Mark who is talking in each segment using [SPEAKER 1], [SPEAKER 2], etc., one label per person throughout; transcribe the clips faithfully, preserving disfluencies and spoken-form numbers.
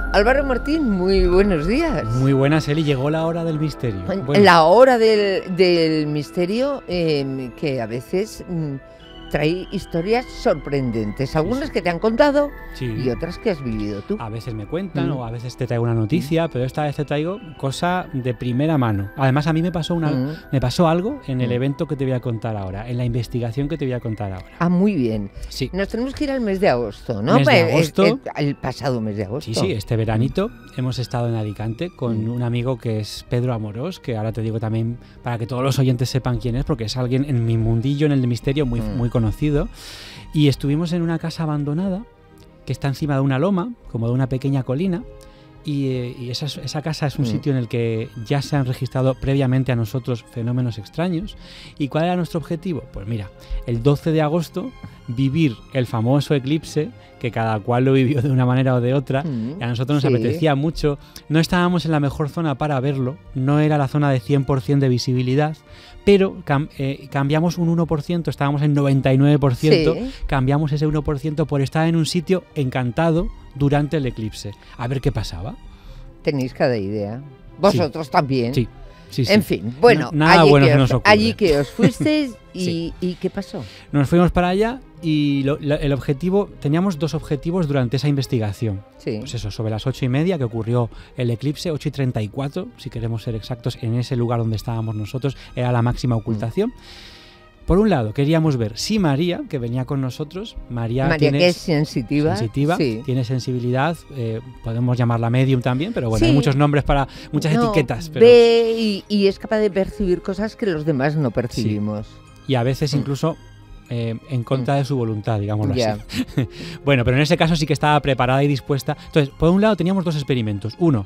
[SPEAKER 1] Álvaro Martín, muy buenos días.
[SPEAKER 2] Muy buenas, Eli. Llegó la hora del misterio.
[SPEAKER 1] Bueno. La hora del, del misterio eh, que a veces mm, trae historias sorprendentes. Algunas sí, sí. que te han contado sí. y otras que has vivido tú.
[SPEAKER 2] A veces me cuentan mm. o a veces te traigo una noticia, mm. pero esta vez te traigo cosa de primera mano. Además, a mí me pasó, una, mm. me pasó algo en el mm. evento que te voy a contar ahora, en la investigación que te voy a contar ahora.
[SPEAKER 1] Ah, muy bien.
[SPEAKER 2] Sí.
[SPEAKER 1] Nos tenemos que ir al mes de agosto, ¿no?
[SPEAKER 2] Mes de agosto.
[SPEAKER 1] El, el, el pasado mes de agosto.
[SPEAKER 2] Sí, sí, este veranito hemos estado en Alicante con mm. un amigo que es Pedro Amorós, que ahora te digo también para que todos los oyentes sepan quién es, porque es alguien en mi mundillo, en el misterio, muy, mm. muy conocido. Y estuvimos en una casa abandonada que está encima de una loma, como de una pequeña colina. Y, eh, y esa, esa casa es un mm. sitio en el que ya se han registrado previamente a nosotros fenómenos extraños. ¿Y cuál era nuestro objetivo? Pues mira, el doce de agosto vivir el famoso eclipse, que cada cual lo vivió de una manera o de otra, mm. y a nosotros nos sí. apetecía mucho. No estábamos en la mejor zona para verlo, no era la zona de cien por ciento de visibilidad, pero cam eh, cambiamos un uno por ciento, estábamos en noventa y nueve por ciento, sí. cambiamos ese uno por ciento por estar en un sitio encantado durante el eclipse. A ver qué pasaba.
[SPEAKER 1] Tenéis cada idea. Vosotros
[SPEAKER 2] sí.
[SPEAKER 1] también.
[SPEAKER 2] Sí. Sí, sí.
[SPEAKER 1] En fin, bueno,
[SPEAKER 2] no, nada
[SPEAKER 1] allí,
[SPEAKER 2] bueno
[SPEAKER 1] que
[SPEAKER 2] se
[SPEAKER 1] os,
[SPEAKER 2] nos ocurre.
[SPEAKER 1] allí que os fuisteis y,
[SPEAKER 2] sí.
[SPEAKER 1] y ¿qué pasó?
[SPEAKER 2] Nos fuimos para allá y lo, lo, el objetivo, teníamos dos objetivos durante esa investigación.
[SPEAKER 1] Sí.
[SPEAKER 2] Pues eso, sobre las ocho y media que ocurrió el eclipse, ocho y treinta y cuatro, si queremos ser exactos, en ese lugar donde estábamos nosotros, era la máxima ocultación. Mm. Por un lado, queríamos ver si María, que venía con nosotros, María,
[SPEAKER 1] María
[SPEAKER 2] tiene,
[SPEAKER 1] que es sensitiva,
[SPEAKER 2] sensitiva
[SPEAKER 1] sí.
[SPEAKER 2] tiene sensibilidad, eh, podemos llamarla medium también, pero bueno, sí. hay muchos nombres para, muchas
[SPEAKER 1] no,
[SPEAKER 2] etiquetas. Pero...
[SPEAKER 1] Ve y, y es capaz de percibir cosas que los demás no percibimos.
[SPEAKER 2] Sí. Y a veces incluso eh, en contra de su voluntad, digámoslo
[SPEAKER 1] yeah.
[SPEAKER 2] así. Bueno, pero en ese caso sí que estaba preparada y dispuesta. Entonces, por un lado teníamos dos experimentos. Uno,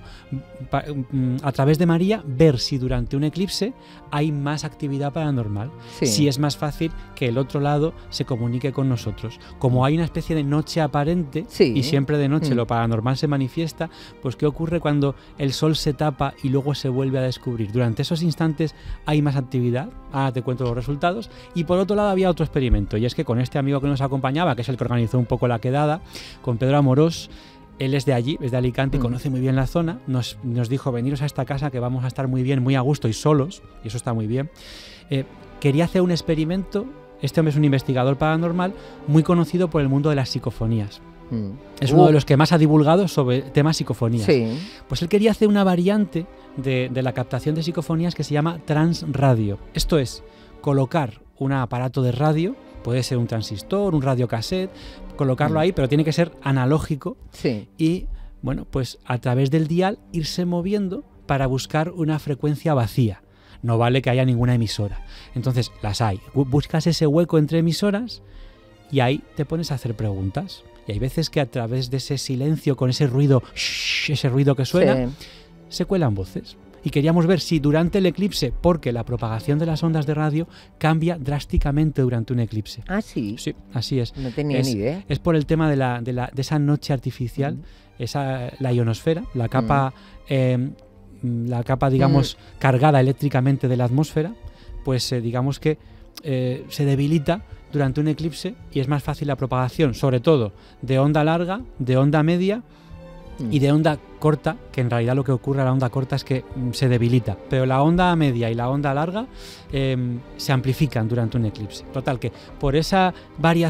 [SPEAKER 2] a través de María, ver si durante un eclipse hay más actividad paranormal. Sí. Si es más fácil que el otro lado se comunique con nosotros. Como hay una especie de noche aparente, sí. y siempre de noche mm. lo paranormal se manifiesta, pues ¿qué ocurre cuando el sol se tapa y luego se vuelve a descubrir? Durante esos instantes hay más actividad. Ahora te cuento los resultados. Y por otro lado había otro experimento, y es que con este amigo que nos acompañaba, que es el que organizó un poco la quedada, con Pedro Amorós, él es de allí, es de Alicante y mm. conoce muy bien la zona, nos, nos dijo, veniros a esta casa que vamos a estar muy bien, muy a gusto y solos, y eso está muy bien. Eh, quería hacer un experimento, este hombre es un investigador paranormal muy conocido por el mundo de las psicofonías. Mm. Es uh. uno de los que más ha divulgado sobre temas psicofonías.
[SPEAKER 1] Sí.
[SPEAKER 2] Pues él quería hacer una variante de, de la captación de psicofonías que se llama transradio. Esto es, colocar un aparato de radio, puede ser un transistor, un radiocassette, colocarlo mm. ahí, pero tiene que ser analógico.
[SPEAKER 1] Sí.
[SPEAKER 2] Y, bueno, pues a través del dial irse moviendo para buscar una frecuencia vacía. No vale que haya ninguna emisora. Entonces, las hay. Buscas ese hueco entre emisoras y ahí te pones a hacer preguntas. Y hay veces que a través de ese silencio, con ese ruido, shh, ese ruido que suena, sí. se cuelan voces. Y queríamos ver si durante el eclipse, porque la propagación de las ondas de radio cambia drásticamente durante un eclipse.
[SPEAKER 1] ¿Ah, sí?
[SPEAKER 2] Sí, así es.
[SPEAKER 1] No tenía
[SPEAKER 2] es,
[SPEAKER 1] ni idea.
[SPEAKER 2] Es por el tema de, la, de, la, de esa noche artificial, mm. esa, la ionosfera, la capa, mm. eh, la capa digamos, mm. cargada eléctricamente de la atmósfera, pues eh, digamos que eh, se debilita durante un eclipse y es más fácil la propagación, sobre todo de onda larga, de onda media, y de onda corta, que en realidad lo que ocurre a la onda corta es que mm, se debilita, pero la onda media y la onda larga eh, se amplifican durante un eclipse. Total, que por esa variación